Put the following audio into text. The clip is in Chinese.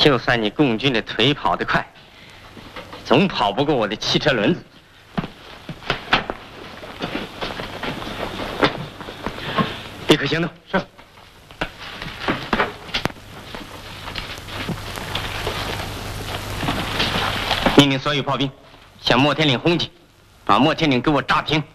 就算你共军的腿跑得快，总跑不过我的汽车轮子。立刻行动。是。命令所有炮兵向莫天岭轰击，把莫天岭给我炸平。